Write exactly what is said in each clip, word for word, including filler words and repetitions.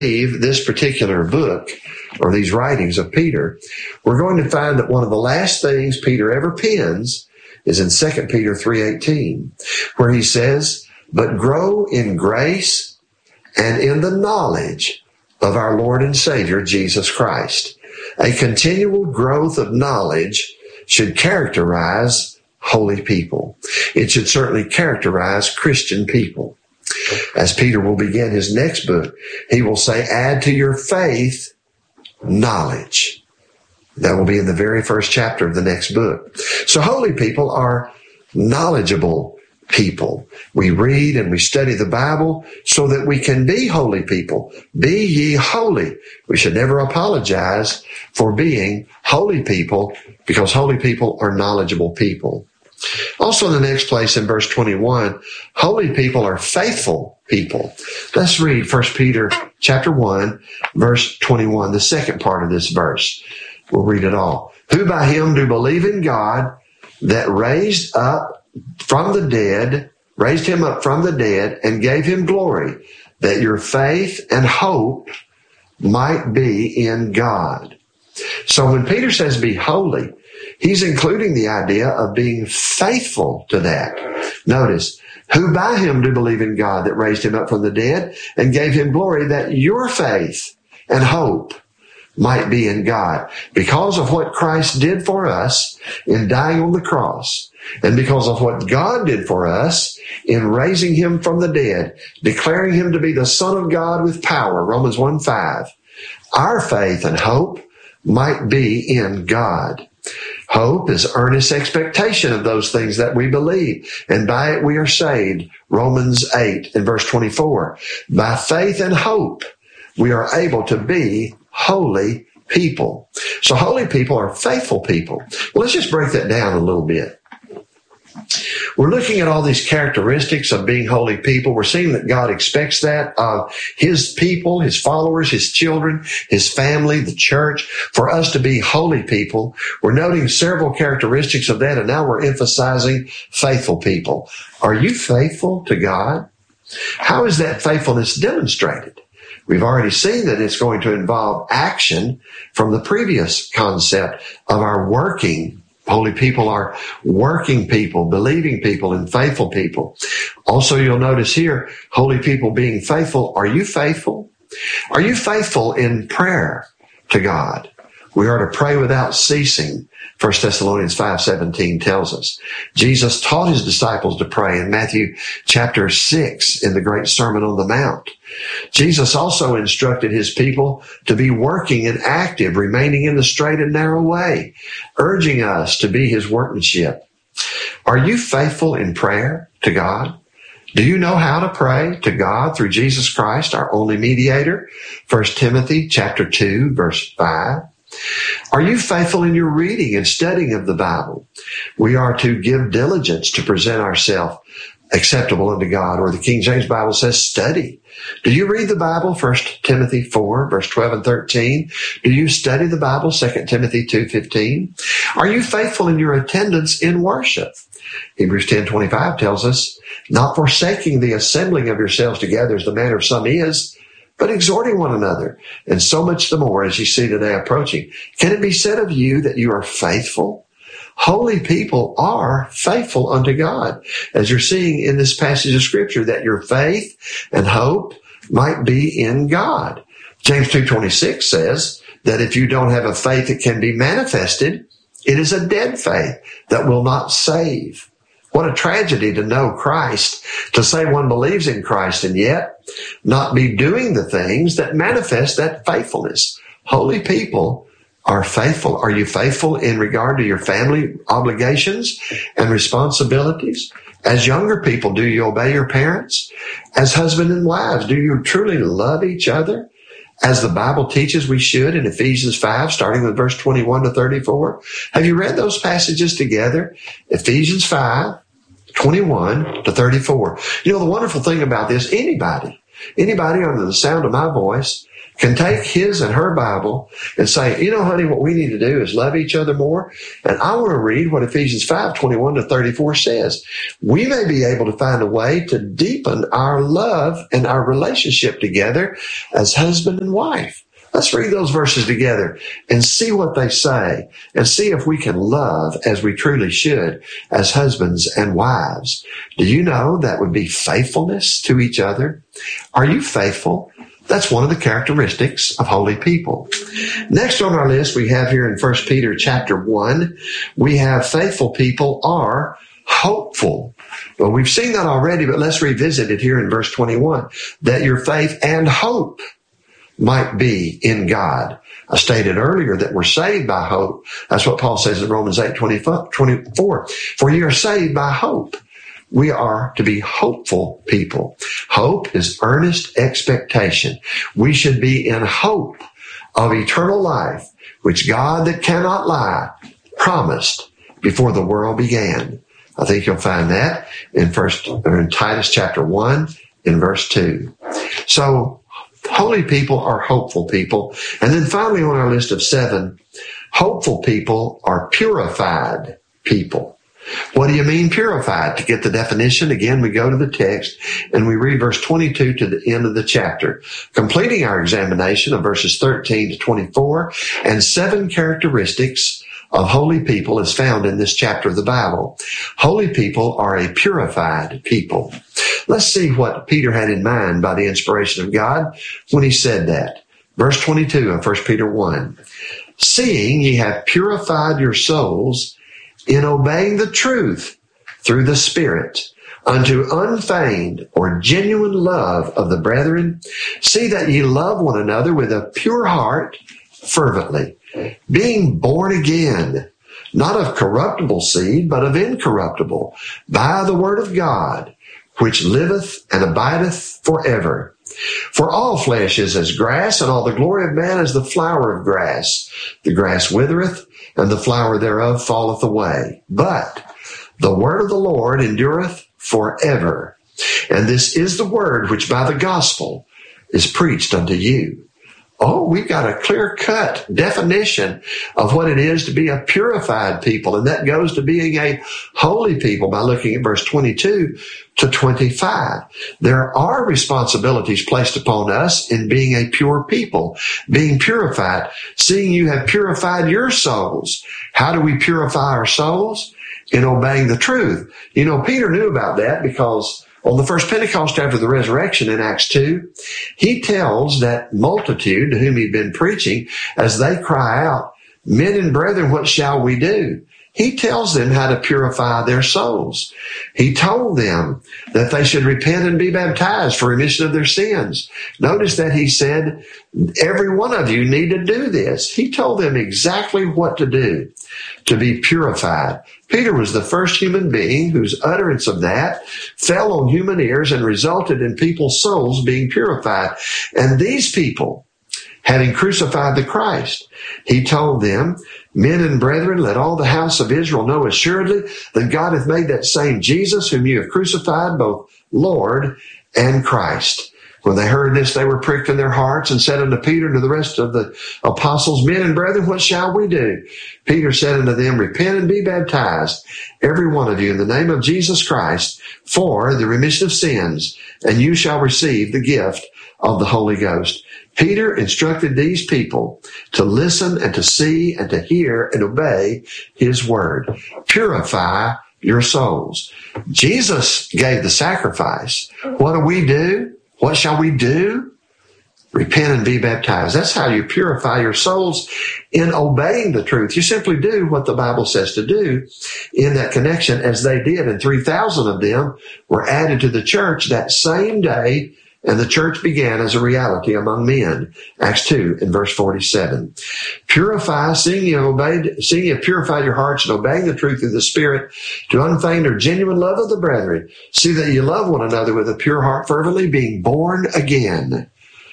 this particular book or these writings of Peter, we're going to find that one of the last things Peter ever pens is in Second Peter three eighteen, where he says, "But grow in grace and in the knowledge of our Lord and Savior, Jesus Christ." A continual growth of knowledge should characterize holy people. It should certainly characterize Christian people. As Peter will begin his next book, he will say, add to your faith knowledge. That will be in the very first chapter of the next book. So holy people are knowledgeable people. We read and we study the Bible so that we can be holy people. Be ye holy. We should never apologize for being holy people, because holy people are knowledgeable people. Also in the next place in verse twenty-one, holy people are faithful people. Let's read First Peter chapter one, verse twenty-one, the second part of this verse. We'll read it all. Who by him do believe in God, that raised up from the dead, raised him up from the dead and gave him glory, that your faith and hope might be in God. So when Peter says be holy, he's including the idea of being faithful to that. Notice, who by him do believe in God that raised him up from the dead and gave him glory, that your faith and hope might be in God. Because of what Christ did for us in dying on the cross, and because of what God did for us in raising him from the dead, declaring him to be the Son of God with power, Romans one five, our faith and hope might be in God. Hope is earnest expectation of those things that we believe, and by it we are saved, Romans eight and verse twenty-four. By faith and hope, we are able to be holy people. So holy people are faithful people. Well, let's just break that down a little bit. We're looking at all these characteristics of being holy people. We're seeing that God expects that of his people, his followers, his children, his family, the church, for us to be holy people. We're noting several characteristics of that, and now we're emphasizing faithful people. Are you faithful to God? How is that faithfulness demonstrated? We've already seen that it's going to involve action from the previous concept of our working. Holy people are working people, believing people, and faithful people. Also, you'll notice here, holy people being faithful. Are you faithful? Are you faithful in prayer to God? We are to pray without ceasing. First Thessalonians five seventeen tells us. Jesus taught his disciples to pray in Matthew chapter six in the Great Sermon on the Mount. Jesus also instructed his people to be working and active, remaining in the straight and narrow way, urging us to be his workmanship. Are you faithful in prayer to God? Do you know how to pray to God through Jesus Christ, our only mediator? First Timothy chapter two, verse five. Are you faithful in your reading and studying of the Bible? We are to give diligence to present ourselves acceptable unto God, or the King James Bible says study. Do you read the Bible? First Timothy four, verse twelve and thirteen. Do you study the Bible? Second Timothy two fifteen. Are you faithful in your attendance in worship? Hebrews ten twenty-five tells us, not forsaking the assembling of yourselves together as the manner of some is, but exhorting one another, and so much the more as you see today approaching. Can it be said of you that you are faithful? Holy people are faithful unto God, as you're seeing in this passage of Scripture, that your faith and hope might be in God. James two twenty-six says that if you don't have a faith that can be manifested, it is a dead faith that will not save. What a tragedy to know Christ, to say one believes in Christ and yet not be doing the things that manifest that faithfulness. Holy people are faithful. Are you faithful in regard to your family obligations and responsibilities? As younger people, do you obey your parents? As husband and wives, do you truly love each other? As the Bible teaches we should in Ephesians five, starting with verse twenty-one to thirty-four. Have you read those passages together? Ephesians five, twenty-one to thirty-four. You know, the wonderful thing about this, anybody anybody under the sound of my voice can take his and her Bible and say, you know, honey, what we need to do is love each other more. And I want to read what Ephesians five, twenty-one to thirty-four says. We may be able to find a way to deepen our love and our relationship together as husband and wife. Let's read those verses together and see what they say and see if we can love as we truly should as husbands and wives. Do you know that would be faithfulness to each other? Are you faithful? That's one of the characteristics of holy people. Next on our list, we have here in First Peter chapter one, we have faithful people are hopeful. Well, we've seen that already, but let's revisit it here in verse twenty-one, that your faith and hope might be in God. I stated earlier that we're saved by hope. That's what Paul says in Romans eight, twenty-four. For you are saved by hope. We are to be hopeful people. Hope is earnest expectation. We should be in hope of eternal life, which God that cannot lie promised before the world began. I think you'll find that in first or in Titus chapter one in verse two. So holy people are hopeful people. And then finally on our list of seven, hopeful people are purified people. What do you mean purified? To get the definition, again, we go to the text and we read verse twenty-two to the end of the chapter, completing our examination of verses thirteen to twenty-four, and seven characteristics of holy people is found in this chapter of the Bible. Holy people are a purified people. Let's see what Peter had in mind by the inspiration of God when he said that. Verse twenty-two of First Peter one, seeing ye have purified your souls in obeying the truth through the Spirit unto unfeigned or genuine love of the brethren, see that ye love one another with a pure heart fervently, being born again, not of corruptible seed, but of incorruptible, by the word of God, which liveth and abideth forever. For all flesh is as grass, and all the glory of man as the flower of grass. The grass withereth, and the flower thereof falleth away. But the word of the Lord endureth forever. And this is the word which by the gospel is preached unto you. Oh, we've got a clear-cut definition of what it is to be a purified people, and that goes to being a holy people by looking at verse twenty-two to twenty-five. There are responsibilities placed upon us in being a pure people, being purified, seeing you have purified your souls. How do we purify our souls? In obeying the truth. You know, Peter knew about that because on the first Pentecost after the resurrection in Acts two, he tells that multitude to whom he'd been preaching as they cry out, men and brethren, what shall we do? He tells them how to purify their souls. He told them that they should repent and be baptized for remission of their sins. Notice that he said, every one of you need to do this. He told them exactly what to do to be purified. Peter was the first human being whose utterance of that fell on human ears and resulted in people's souls being purified. And these people, having crucified the Christ, he told them, men and brethren, let all the house of Israel know assuredly that God hath made that same Jesus whom you have crucified, both Lord and Christ. When they heard this, they were pricked in their hearts and said unto Peter and to the rest of the apostles, men and brethren, what shall we do? Peter said unto them, repent and be baptized, every one of you, in the name of Jesus Christ, for the remission of sins, and you shall receive the gift of the Holy Ghost. Peter instructed these people to listen and to see and to hear and obey his word. Purify your souls. Jesus gave the sacrifice. What do we do? What shall we do? Repent and be baptized. That's how you purify your souls in obeying the truth. You simply do what the Bible says to do in that connection as they did. And three thousand of them were added to the church that same day, and the church began as a reality among men. Acts two in verse forty-seven. Purify, seeing you obeyed, seeing you have purified your hearts and obeying the truth through the Spirit to unfeigned or genuine love of the brethren. See that you love one another with a pure heart fervently, being born again,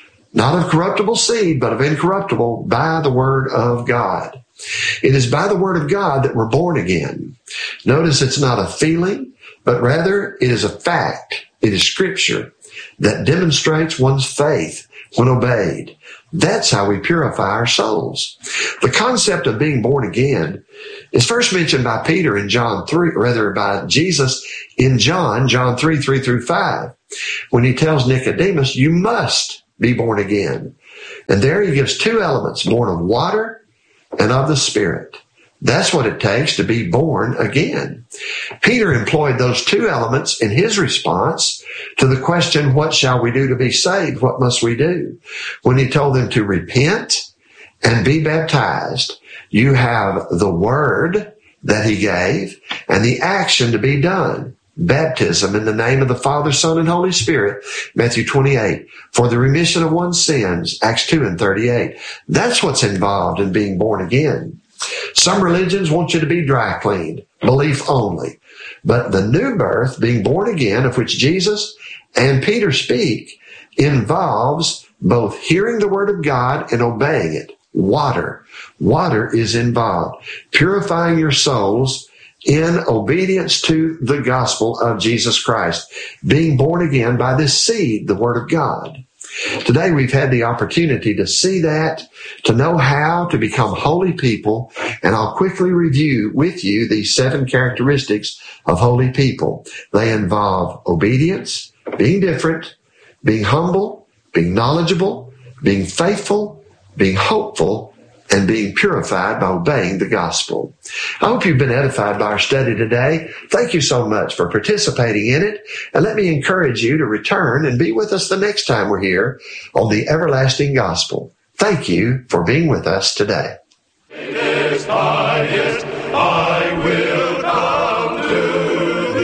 not of corruptible seed, but of incorruptible, by the word of God. It is by the word of God that we're born again. Notice it's not a feeling, but rather it is a fact. It is scripture. that demonstrates one's faith when obeyed. That's how we purify our souls. The concept of being born again is first mentioned by Peter in John three, or rather by Jesus in John, John three, three through five, when he tells Nicodemus, you must be born again. And there he gives two elements, born of water and of the Spirit. That's what it takes to be born again. Peter employed those two elements in his response to the question, what shall we do to be saved? What must we do? When he told them to repent and be baptized, you have the word that he gave and the action to be done. Baptism in the name of the Father, Son, and Holy Spirit, Matthew twenty-eight, for the remission of one's sins, Acts two and thirty-eight. That's what's involved in being born again. Some religions want you to be dry cleaned, belief only. But the new birth, being born again, of which Jesus and Peter speak, involves both hearing the word of God and obeying it. Water. Water is involved. Purifying your souls in obedience to the gospel of Jesus Christ. Being born again by this seed, the word of God. Today we've had the opportunity to see that, to know how to become holy people, and I'll quickly review with you these seven characteristics of holy people. They involve obedience, being different, being humble, being knowledgeable, being faithful, being hopeful, and being purified by obeying the gospel. I hope you've been edified by our study today. Thank you so much for participating in it. And let me encourage you to return and be with us the next time we're here on the Everlasting Gospel. Thank you for being with us today. Highest, I will come to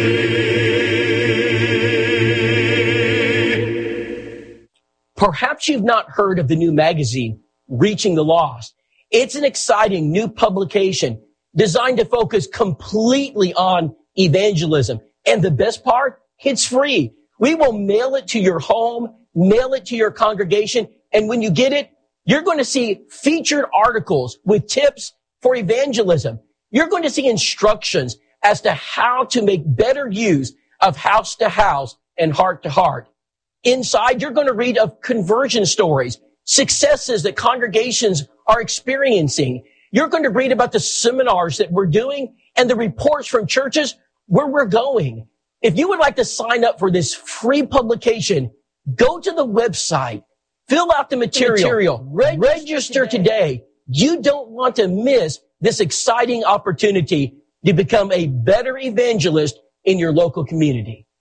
thee. Perhaps you've not heard of the new magazine, Reaching the Lost. It's an exciting new publication designed to focus completely on evangelism. And the best part, it's free. We will mail it to your home, mail it to your congregation, and when you get it, you're going to see featured articles with tips for evangelism. You're going to see instructions as to how to make better use of house to house and heart to heart. Inside, you're going to read of conversion stories, successes that congregations are experiencing. You're going to read about the seminars that we're doing and the reports from churches where we're going. If you would like to sign up for this free publication, go to the website, fill out the material, the material register, register today. today. You don't want to miss this exciting opportunity to become a better evangelist in your local community.